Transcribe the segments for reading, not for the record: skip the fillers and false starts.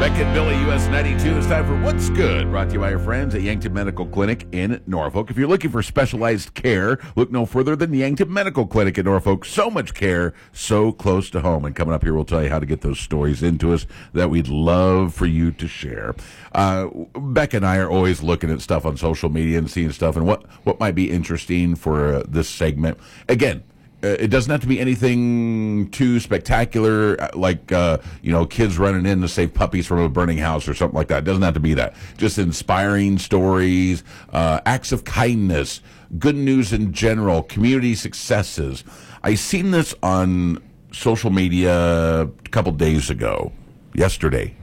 Beckett Billy, US 92. It's time for What's Good, brought to you by our friends at Yankton Medical Clinic in Norfolk. If you're looking for specialized care, look no further than the Yankton Medical Clinic in Norfolk. So much care, so close to home. And coming up here, we'll tell you how to get those stories into us that we'd love for you to share. Beck and I are always looking at stuff on social media and seeing stuff and what might be interesting for this segment. Again, it doesn't have to be anything too spectacular, like, kids running in to save puppies from a burning house or something like that. It doesn't have to be that. Just inspiring stories, acts of kindness, good news in general, community successes. I seen this on social media a couple days ago, yesterday.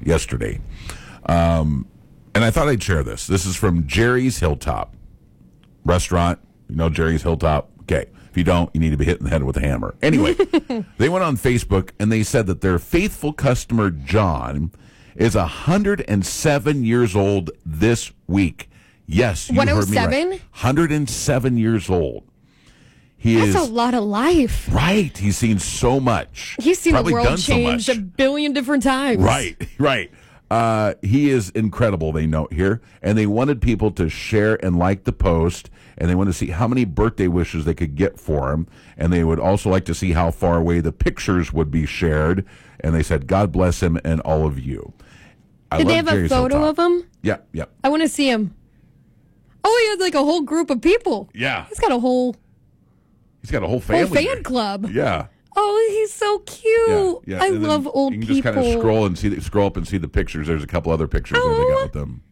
And I thought I'd share this. This is from Jerry's Hilltop Restaurant. You know Jerry's Hilltop? Okay. If you don't, you need to be hitting the head with a hammer. Anyway, they went on Facebook and they said that their faithful customer, John, is 107 years old this week. Yes, you heard me right. 107 years old. That's a lot of life. Right. He's seen so much. He's seen the world change a billion different times. Right. He is incredible, they note here. And they wanted people to share and like the post. And they want to see how many birthday wishes they could get for him. And they would also like to see how far away the pictures would be shared. And they said, God bless him and all of you. Did they have a photo of him? Yeah. I want to see him. Oh, he had like a whole group of people. Yeah. He's got a whole family. Whole fan club. Yeah. Oh, he's so cute. Yeah. I love old people. You can just kind of scroll up and see the pictures. There's a couple other pictures that they got with them.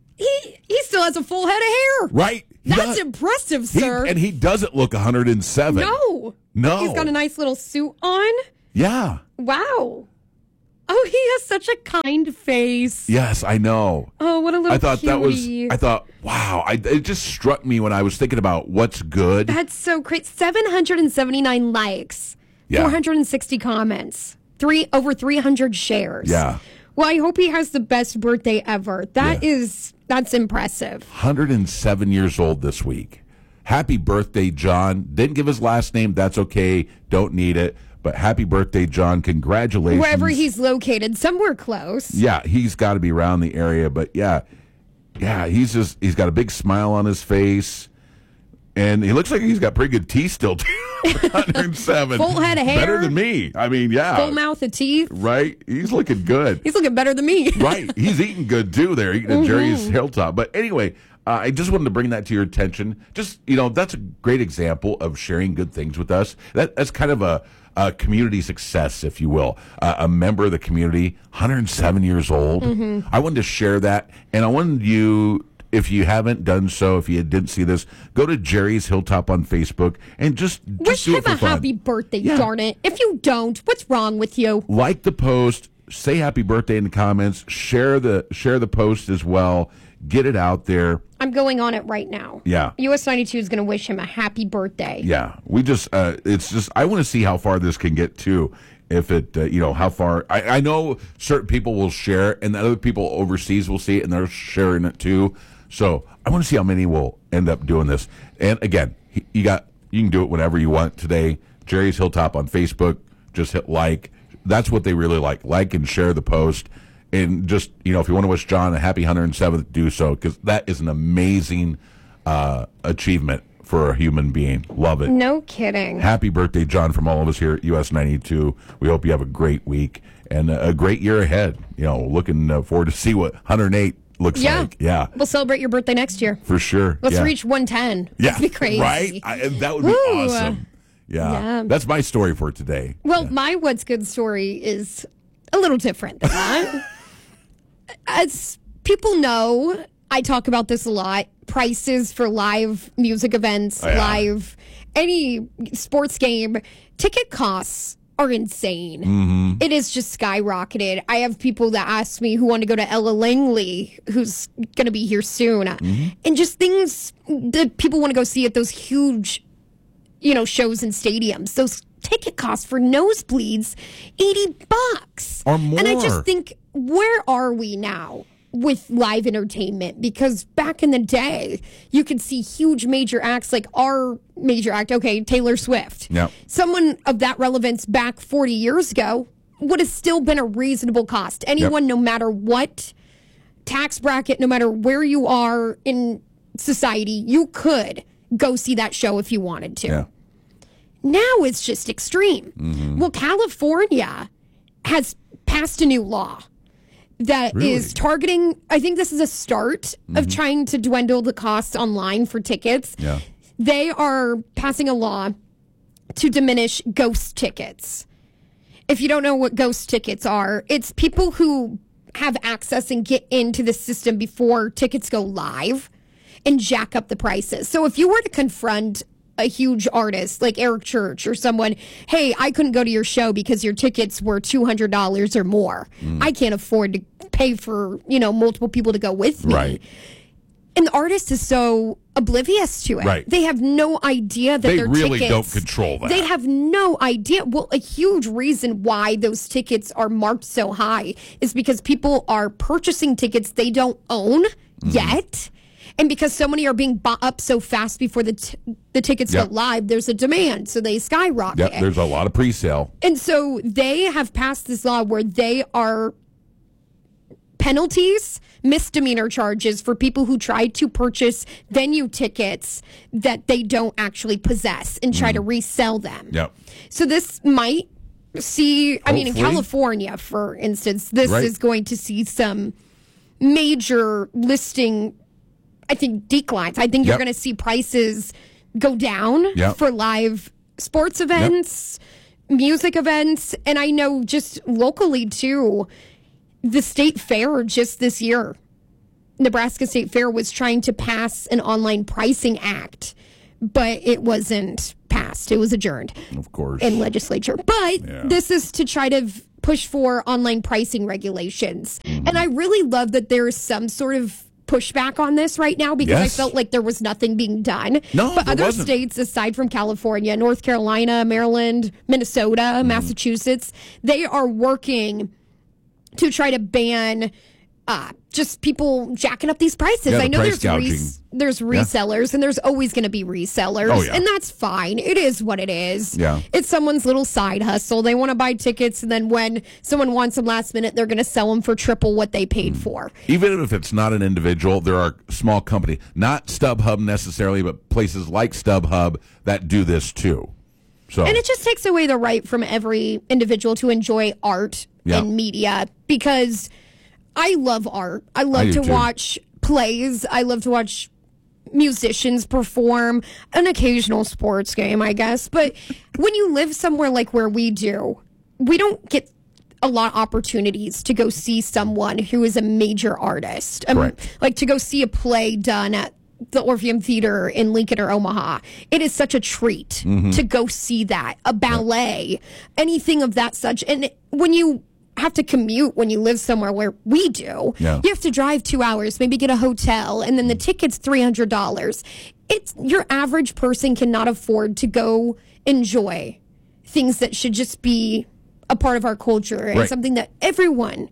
He still has a full head of hair. Right. That's impressive, sir. And he doesn't look 107. No. He's got a nice little suit on. Yeah. Wow. Oh, he has such a kind face. Yes, I know. Oh, what a little cutie. I thought, wow. It just struck me when I was thinking about what's good. That's so great. 779 likes. Yeah. 460 comments. Over 300 shares. Yeah. Well, I hope he has the best birthday ever. That's impressive. 107 years old this week. Happy birthday, John. Didn't give his last name. That's okay. Don't need it. But happy birthday, John. Congratulations. Wherever he's located, somewhere close. Yeah, he's got to be around the area. But yeah, he's got a big smile on his face. And he looks like he's got pretty good teeth still, too. 107. Full head of hair. Better than me. I mean, yeah. Full mouth of teeth. Right. He's looking good. He's looking better than me. Right. He's eating good, too, there, eating at Jerry's Hilltop. But anyway, I just wanted to bring that to your attention. Just, that's a great example of sharing good things with us. That's kind of a community success, if you will. A member of the community, 107 years old. I wanted to share that, and I wanted you, if you haven't done so, if you didn't see this, go to Jerry's Hilltop on Facebook and just wish do him it for a fun. happy birthday, darn it. If you don't, what's wrong with you? Like the post, say happy birthday in the comments, share the post as well, get it out there. I'm going on it right now. Yeah. US 92 is going to wish him a happy birthday. Yeah. We just, I want to see how far this can get too. If it, how far, I know certain people will share and other people overseas will see it and they're sharing it too. So I want to see how many will end up doing this. And again, you can do it whenever you want today. Jerry's Hilltop on Facebook. Just hit like. That's what they really like. Like and share the post. And just, if you want to wish John a happy 107th, do so, because that is an amazing achievement for a human being. Love it. No kidding. Happy birthday, John, from all of us here at US 92. We hope you have a great week and a great year ahead. Looking forward to see what 108 looks like. Yeah. We'll celebrate your birthday next year. For sure. Let's reach 110. Yeah. That'd be crazy. Right? That would be awesome. Yeah. That's my story for today. Well, my What's Good story is a little different than that. As people know, I talk about this a lot. Prices for live music events, live any sports game, ticket costs are insane. It is just skyrocketed. I have people that ask me who want to go to Ella Langley, who's going to be here soon, and just things that people want to go see at those huge, shows and stadiums. Those ticket costs for nosebleeds, $80 or more. And I just think, where are we now with live entertainment? Because back in the day, you could see huge major acts like our major act, Taylor Swift. Yep. Someone of that relevance back 40 years ago would have still been a reasonable cost. Anyone, no matter what tax bracket, no matter where you are in society, you could go see that show if you wanted to. Yeah. Now it's just extreme. Mm-hmm. Well, California has passed a new law that is targeting, I think this is a start of trying to dwindle the cost online for tickets. Yeah. They are passing a law to diminish ghost tickets. If you don't know what ghost tickets are, it's people who have access and get into the system before tickets go live and jack up the prices. So if you were to confront a huge artist like Eric Church or someone, hey, I couldn't go to your show because your tickets were $200 or more. I can't afford to pay for, multiple people to go with me. Right. And the artist is so oblivious to it. Right. They have no idea that They their really tickets, don't control that. They have no idea. Well, a huge reason why those tickets are marked so high is because people are purchasing tickets they don't own yet. And because so many are being bought up so fast before the tickets go live, there's a demand. So they skyrocket. Yep, there's a lot of pre-sale. And so they have passed this law where they are penalties, misdemeanor charges for people who try to purchase venue tickets that they don't actually possess and try to resell them. Yep. So this might see, in Hopefully. California, for instance, this is going to see some major listing, I think, declines. I think you're going to see prices go down for live sports events, music events, and I know just locally, too, the state fair just this year, Nebraska State Fair was trying to pass an online pricing act, but it wasn't passed. It was adjourned. Of course. In legislature. But this is to try to push for online pricing regulations. And I really love that there is some sort of pushback on this right now because I felt like there was nothing being done. No, but other wasn't. states aside from California, North Carolina, Maryland, Minnesota, Massachusetts, they are working to try to ban just people jacking up these prices. I know price there's resellers and there's always going to be resellers, and that's fine. It is what it is. Yeah. It's someone's little side hustle. They want to buy tickets, and then when someone wants them last minute, they're going to sell them for triple what they paid for. Even if it's not an individual, there are small companies, not StubHub necessarily, but places like StubHub that do this too. So, and it just takes away the right from every individual to enjoy art and media because I love art. I love to watch plays. I love to watch musicians perform, an occasional sports game, I guess. But when you live somewhere like where we do, we don't get a lot of opportunities to go see someone who is a major artist. Like to go see a play done at the Orpheum Theater in Lincoln or Omaha. It is such a treat to go see that. A ballet, anything of that such. And when you have to commute when you live somewhere where we do, you have to drive 2 hours, maybe get a hotel, and then the ticket's $300. It's your average person cannot afford to go enjoy things that should just be a part of our culture and something that everyone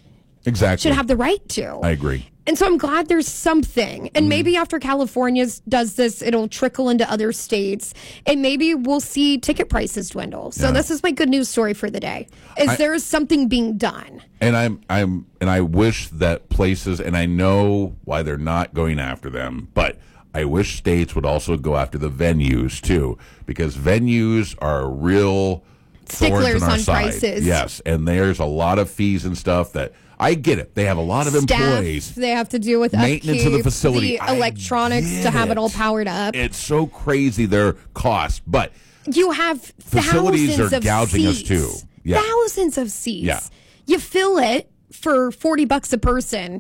should have the right to. I agree. And so I'm glad there's something. And maybe after California does this, it'll trickle into other states. And maybe we'll see ticket prices dwindle. So this is my good news story for the day. There is something being done. And I wish that places, and I know why they're not going after them, but I wish states would also go after the venues too, because venues are real sticklers on side. Prices. Yes, and there's a lot of fees and stuff that I get it. They have a lot of employees. They have to deal with maintenance upkeep, of the facility, the electronics to have it all powered up. It's so crazy their cost, but you have facilities thousands are of gouging seats. us too. Thousands of seats. Yeah. You fill it for $40 a person,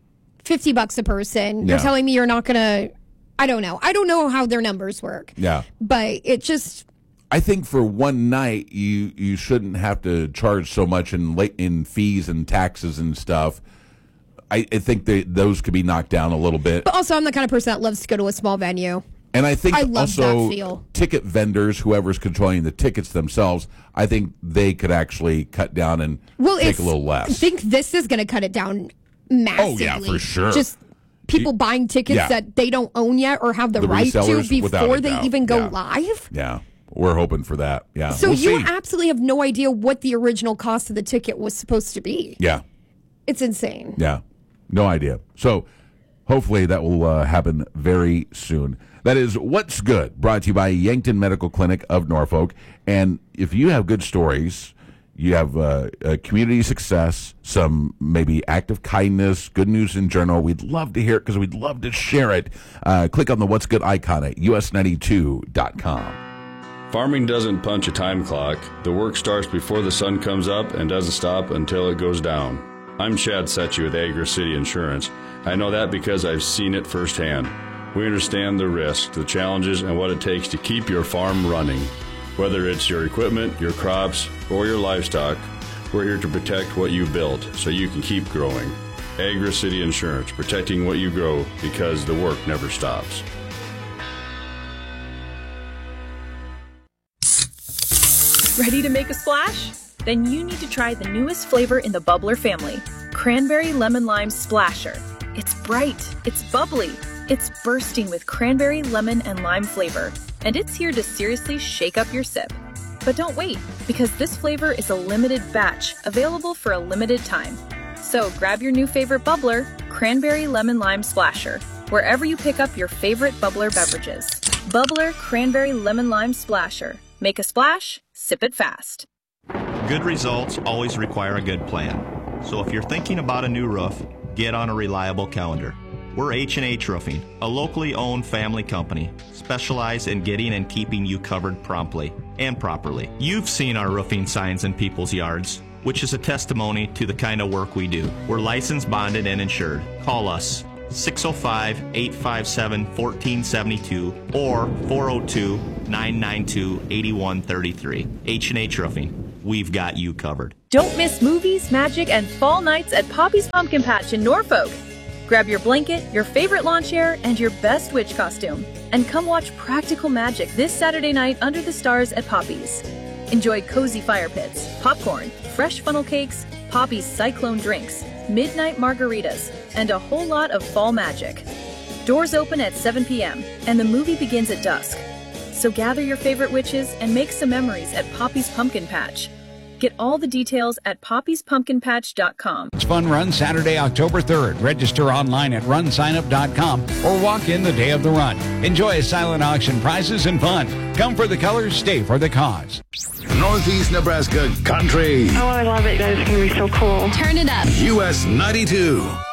$50 a person. You're telling me you're not going to. I don't know. I don't know how their numbers work. Yeah. But it just. I think for one night you shouldn't have to charge so much in fees and taxes and stuff. I think those could be knocked down a little bit. But also, I'm the kind of person that loves to go to a small venue. And I think I love also that feel. Ticket vendors, whoever's controlling the tickets themselves, I think they could actually cut down and take a little less. I think this is going to cut it down massively. Oh, yeah, for sure. Just people buying tickets that they don't own yet or have the right to before they even go live. Yeah. we're hoping for that. Yeah. So we'll you see. absolutely have no idea what the original cost of the ticket was supposed to be. Yeah. It's insane. Yeah. No idea. So hopefully that will happen very soon. That is What's Good, brought to you by Yankton Medical Clinic of Norfolk. And if you have good stories, you have community success, some maybe act of kindness, good news in general, we'd love to hear it because we'd love to share it. Click on the What's Good icon at us92.com. Farming doesn't punch a time clock. The work starts before the sun comes up and doesn't stop until it goes down. I'm Chad Setchy with Agri-City Insurance. I know that because I've seen it firsthand. We understand the risk, the challenges, and what it takes to keep your farm running. Whether it's your equipment, your crops, or your livestock, we're here to protect what you built so you can keep growing. Agri-City Insurance, protecting what you grow because the work never stops. Ready to make a splash? Then you need to try the newest flavor in the Bubbler family, Cranberry Lemon Lime Splasher. It's bright, it's bubbly, it's bursting with cranberry, lemon, and lime flavor, and it's here to seriously shake up your sip. But don't wait, because this flavor is a limited batch, available for a limited time. So grab your new favorite bubbler, Cranberry Lemon Lime Splasher, wherever you pick up your favorite bubbler beverages. Bubbler Cranberry Lemon Lime Splasher. Make a splash, sip it fast. Good results always require a good plan. So if you're thinking about a new roof, get on a reliable calendar. We're H&H Roofing, a locally owned family company, specialized in getting and keeping you covered promptly and properly. You've seen our roofing signs in people's yards, which is a testimony to the kind of work we do. We're licensed, bonded, and insured. Call us 605-857-1472 or 402-992-8133. H&H Roofing. We've got you covered. Don't miss movies, magic, and fall nights at Poppy's Pumpkin Patch in Norfolk. Grab your blanket, your favorite lawn chair, and your best witch costume, and come watch practical magic this Saturday night under the stars at Poppy's. Enjoy cozy fire pits, popcorn, fresh funnel cakes, Poppy's cyclone drinks, midnight margaritas, and a whole lot of fall magic. Doors open at 7 p.m., and the movie begins at dusk. So gather your favorite witches and make some memories at Poppy's Pumpkin Patch. Get all the details at poppyspumpkinpatch.com. It's Fun Run Saturday, October 3rd. Register online at runsignup.com or walk in the day of the run. Enjoy silent auction prizes and fun. Come for the colors, stay for the cause. Northeast Nebraska Country. Oh, I love it. That is going to be so cool. Turn it up. US 92.